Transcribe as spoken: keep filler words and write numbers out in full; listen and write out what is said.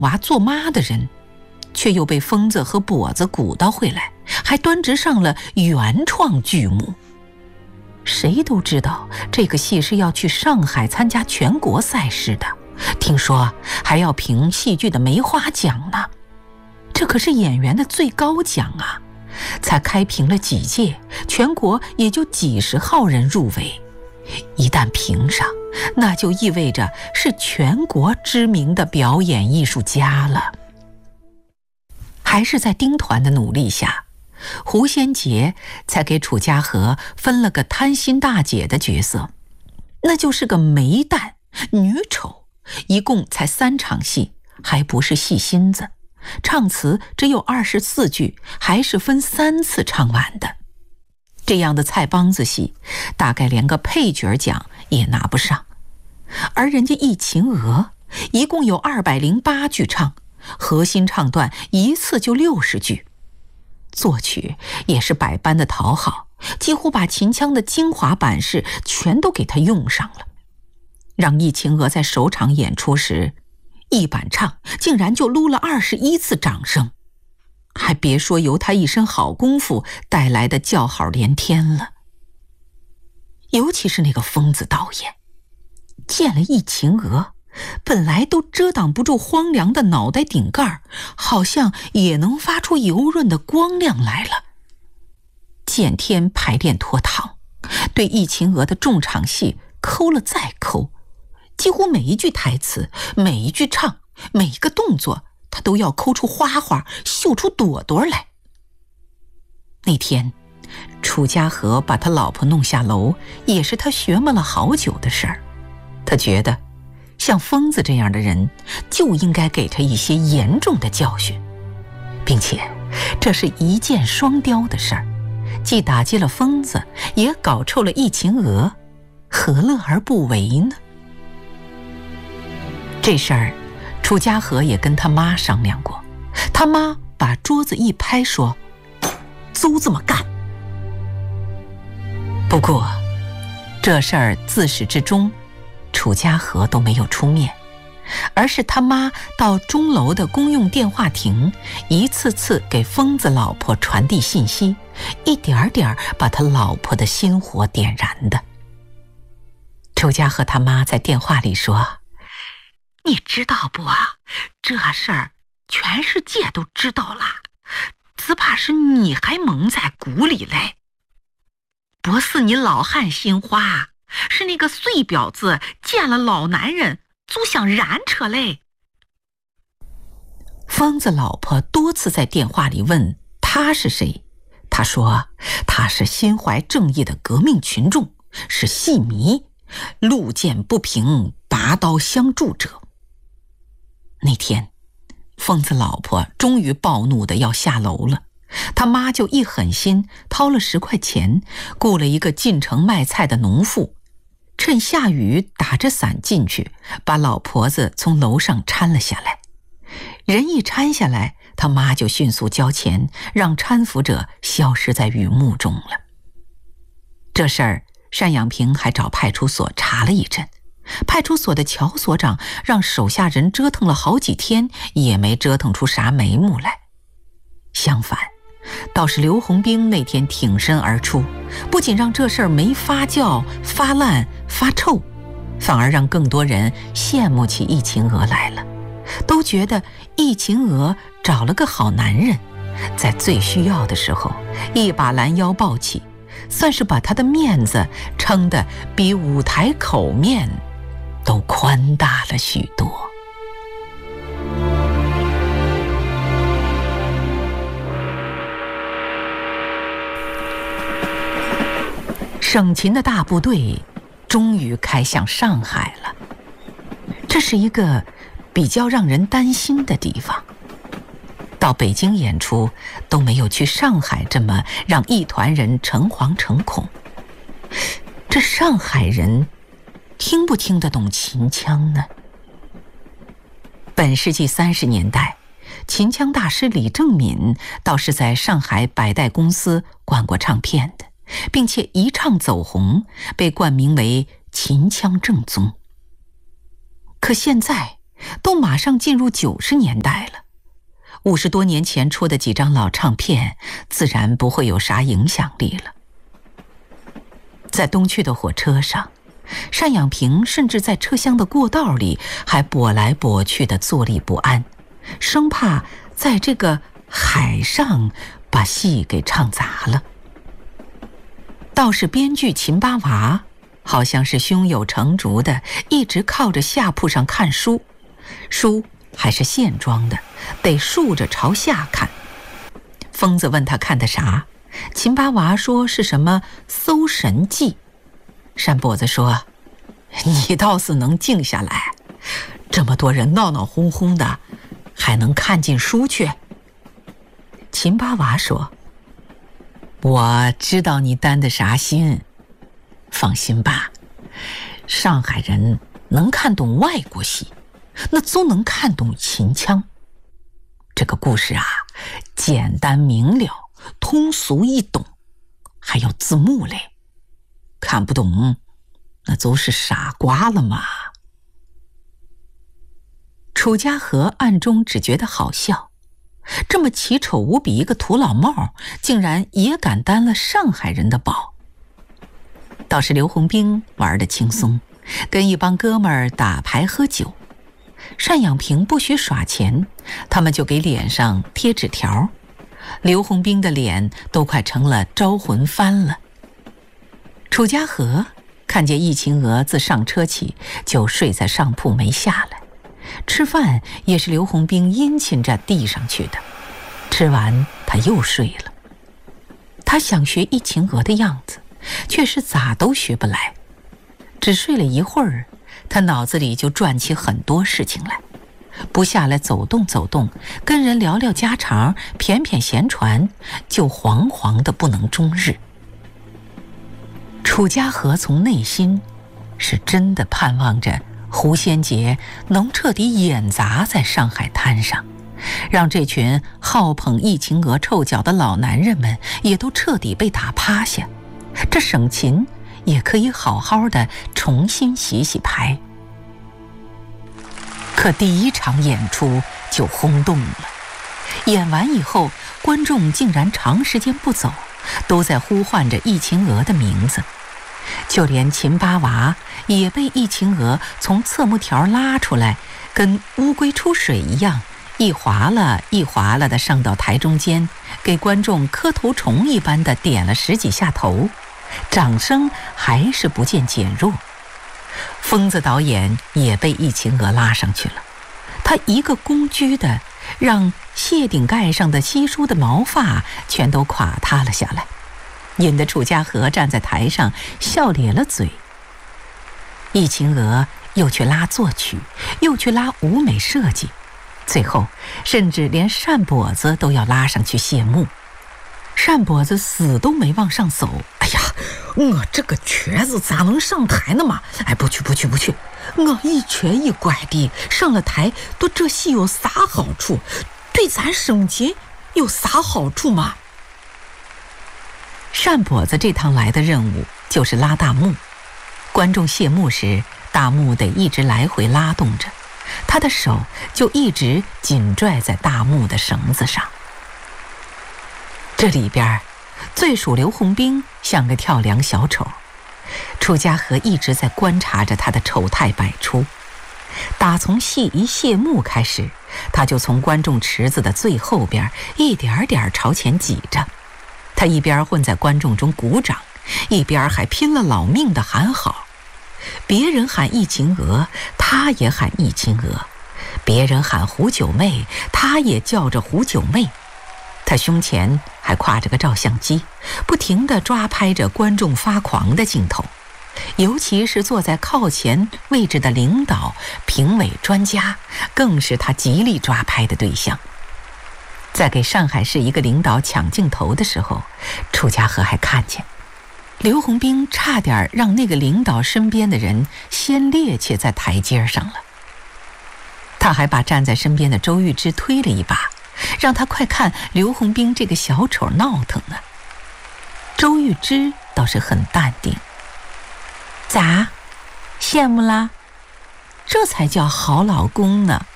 娃做妈的人，却又被疯子和跛子鼓捣回来，还端直上了原创剧目。谁都知道这个戏是要去上海参加全国赛事的，听说还要评戏剧的梅花奖呢。这可是演员的最高奖啊！才开评了几届，全国也就几十号人入围。一旦评上，那就意味着是全国知名的表演艺术家了。还是在丁团的努力下，胡先杰才给楚家河分了个贪心大姐的角色，那就是个煤蛋女丑，一共才三场戏，还不是戏心子，唱词只有二十四句，还是分三次唱完的。这样的菜帮子戏，大概连个配角奖也拿不上。而人家《忆秦娥》一共有二百零八句唱，核心唱段一次就六十句，作曲也是百般的讨好，几乎把秦腔的精华版式全都给他用上了，让《忆秦娥》在首场演出时，一板唱竟然就撸了二十一次掌声，还别说由他一身好功夫带来的叫好连天了。尤其是那个疯子导演，见了《忆秦娥》，本来都遮挡不住荒凉的脑袋顶盖，好像也能发出油润的光亮来了。见天排练拖堂，对《忆秦娥》的重场戏抠了再抠，几乎每一句台词，每一句唱，每一个动作，他都要抠出花花，绣出朵朵来。那天楚家河把他老婆弄下楼，也是他琢磨了好久的事儿。他觉得像疯子这样的人，就应该给他一些严重的教训，并且这是一箭双雕的事儿，既打击了疯子，也搞臭了《忆秦娥》，何乐而不为呢？这事儿楚家河也跟他妈商量过，他妈把桌子一拍说：“就这么干。”不过这事儿自始至终楚家河都没有出面，而是他妈到钟楼的公用电话亭，一次次给疯子老婆传递信息，一点点把他老婆的心火点燃的。楚家河他妈在电话里说：“你知道不啊？这事儿全世界都知道了，只怕是你还蒙在鼓里嘞。不是你老汉心花，是那个碎婊子见了老男人就想燃车嘞。”疯子老婆多次在电话里问他是谁，他说他是心怀正义的革命群众，是戏迷，路见不平拔刀相助者。那天疯子老婆终于暴怒的要下楼了，他妈就一狠心掏了十块钱，雇了一个进城卖菜的农妇，趁下雨打着伞进去，把老婆子从楼上搀了下来。人一搀下来，他妈就迅速交钱，让搀扶者消失在雨幕中了。这事儿单养平还找派出所查了一阵，派出所的乔所长让手下人折腾了好几天，也没折腾出啥眉目来。相反，倒是刘洪兵那天挺身而出，不仅让这事儿没发酵、发烂、发臭，反而让更多人羡慕起忆秦娥来了，都觉得忆秦娥找了个好男人，在最需要的时候一把拦腰抱起，算是把他的面子撑得比舞台口面都宽大了许多。省勤的大部队终于开向上海了，这是一个比较让人担心的地方。到北京演出都没有去上海这么让一团人诚惶诚恐。这上海人听不听得懂秦腔呢？本世纪三十年代，秦腔大师李正敏倒是在上海百代公司管过唱片的，并且一唱走红，被冠名为秦腔正宗。可现在都马上进入九十年代了。五十多年前出的几张老唱片，自然不会有啥影响力了。在东去的火车上，单养平甚至在车厢的过道里还踱来踱去的坐立不安，生怕在这个海上把戏给唱砸了。倒是编剧秦八娃好像是胸有成竹的，一直靠着下铺上看书，书还是线装的，得竖着朝下看。疯子问他看的啥，秦八娃说是什么《搜神记》。单跛子说：“你倒是能静下来，这么多人闹闹哄哄的，还能看进书去？”秦八娃说：“我知道你担的啥心，放心吧，上海人能看懂外国戏，那总能看懂秦腔。这个故事啊，简单明了，通俗易懂，还有字幕嘞。看不懂，那就是傻瓜了嘛。”楚家河暗中只觉得好笑，这么奇丑无比一个土老帽，竟然也敢担了上海人的宝。倒是刘洪兵玩得轻松，跟一帮哥们儿打牌喝酒。单养平不许耍钱，他们就给脸上贴纸条。刘洪兵的脸都快成了招魂幡了。楚家河看见易秦娥自上车起就睡在上铺没下来，吃饭也是刘洪兵殷勤着递上去的，吃完他又睡了。他想学易秦娥的样子，却是咋都学不来。只睡了一会儿，他脑子里就转起很多事情来，不下来走动走动，跟人聊聊家常，谝谝闲传，就惶惶的不能终日。楚家河从内心是真的盼望着胡先杰能彻底演砸在上海滩上，让这群好捧易秦娥臭脚的老男人们也都彻底被打趴下，这省秦也可以好好的重新洗洗牌。可第一场演出就轰动了，演完以后，观众竟然长时间不走，都在呼唤着易秦娥的名字。就连秦八娃也被易秦娥从侧幕条拉出来，跟乌龟出水一样，一划了一划了的上到台中间，给观众磕头虫一般的点了十几下头，掌声还是不见减弱。疯子导演也被易秦娥拉上去了，他一个弓狙的让谢顶盖上的稀疏的毛发全都垮塌了下来，引得楚家河站在台上笑咧了嘴。易秦娥又去拉作曲，又去拉舞美设计，最后甚至连单跛子都要拉上去谢幕。单跛子死都没往上走，哎呀，我这个瘸子咋能上台呢嘛？哎，不去不去不去，我一瘸一拐的上了台，对这戏有啥好处？对咱省钱有啥好处嘛？单跛子这趟来的任务就是拉大幕，观众谢幕时，大幕得一直来回拉动着，他的手就一直紧拽在大幕的绳子上。这里边最属刘洪兵像个跳梁小丑，楚家河一直在观察着他的丑态百出。打从戏一谢幕开始，他就从观众池子的最后边一点点朝前挤着，他一边混在观众中鼓掌，一边还拼了老命的喊好。别人喊易秦娥，他也喊易秦娥；别人喊胡九妹，他也叫着胡九妹。他胸前还挎着个照相机，不停地抓拍着观众发狂的镜头，尤其是坐在靠前位置的领导、评委、专家，更是他极力抓拍的对象。在给上海市一个领导抢镜头的时候，楚家河还看见刘洪兵差点让那个领导身边的人先趔趄在台阶上了。他还把站在身边的周玉芝推了一把，让他快看刘洪兵这个小丑闹腾呢。周玉芝倒是很淡定。咋，羡慕啦？ 这才叫好老公呢。